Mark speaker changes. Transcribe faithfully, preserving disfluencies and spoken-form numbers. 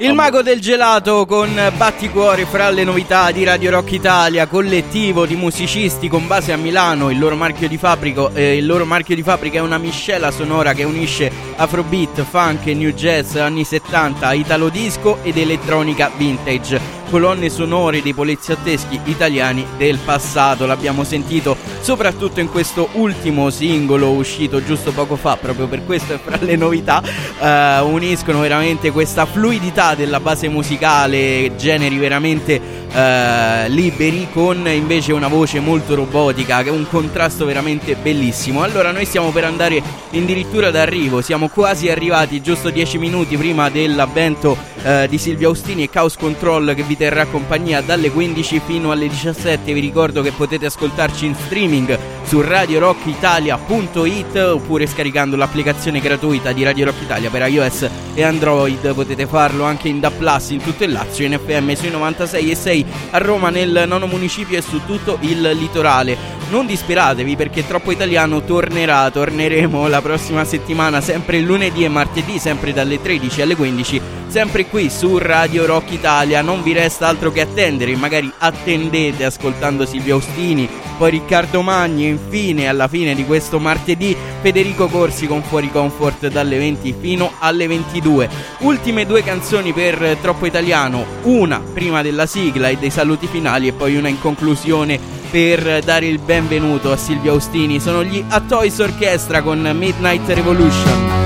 Speaker 1: Il mago del gelato con Batticuore fra le novità di Radio Rock Italia, collettivo di musicisti con base a Milano. Il loro marchio di fabbrica, eh, il loro marchio di fabbrica è una miscela sonora che unisce afrobeat, funk e new jazz anni settanta, italo disco ed elettronica vintage. Colonne sonore dei poliziotteschi italiani del passato. L'abbiamo sentito soprattutto in questo ultimo singolo uscito giusto poco fa, proprio per questo è fra le novità. Uh, uniscono veramente questa fluidità della base musicale, generi veramente uh, liberi, con invece una voce molto robotica, che è un contrasto veramente bellissimo. Allora noi stiamo per andare addirittura d'arrivo, siamo quasi arrivati, giusto dieci minuti prima dell'avvento uh, di Silvio Austini e Chaos Control, che vi terrà compagnia dalle quindici fino alle diciassette. Vi ricordo che potete ascoltarci in streaming su radio rock italia punto it oppure scaricando l'applicazione gratuita di Radio Rock Italia per iOS e Android. Potete farlo anche in D A B plus in tutto il Lazio, in F M sui novantasei e sei a Roma, nel nono municipio e su tutto il litorale. Non disperatevi, perché Troppo Italiano tornerà, torneremo la prossima settimana, sempre lunedì e martedì, sempre dalle tredici alle quindici, sempre qui su Radio Rock Italia. Non vi resta altro che attendere, magari attendete ascoltando Silvio Austini, poi Riccardo Magni e infine alla fine di questo martedì Federico Corsi con Fuori Comfort dalle venti fino alle ventidue. Ultime due canzoni per Troppo Italiano, una prima della sigla e dei saluti finali e poi una in conclusione per dare il benvenuto a Silvio Austini. Sono gli A Toys Orchestra con Midnight Revolution.